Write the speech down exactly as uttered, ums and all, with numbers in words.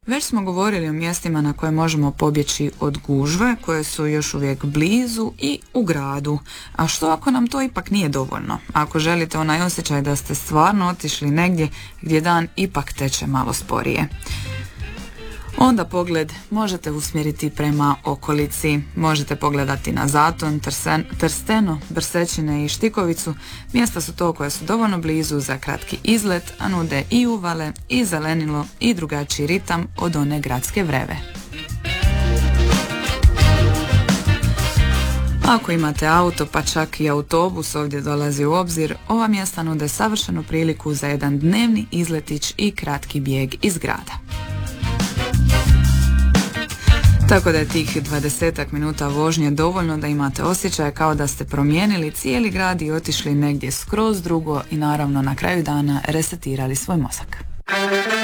Već smo govorili o mjestima na koje možemo pobjeći od gužve, koje su još uvijek blizu i u gradu. A što ako nam to ipak nije dovoljno? Ako želite onaj osjećaj da ste stvarno otišli negdje gdje dan ipak teče malo sporije, onda pogled možete usmjeriti prema okolici. Možete pogledati na Zaton, Trsen, Trsteno, Brsećine i Štikovicu. Mjesta su to koja su dovoljno blizu za kratki izlet, a nude i uvale, i zelenilo, i drugačiji ritam od one gradske vreve. Ako imate auto, pa čak i autobus ovdje dolazi u obzir, ova mjesta nude savršenu priliku za jedan dnevni izletić i kratki bijeg iz grada. Tako da je tih dvadesetak minuta vožnje dovoljno da imate osjećaj kao da ste promijenili cijeli grad i otišli negdje skroz drugo i naravno na kraju dana resetirali svoj mozak.